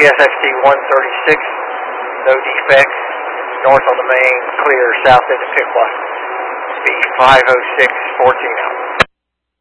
CSXT 136, no defects, north on the main, clear, south into Piqua. Speed 506, 14 out.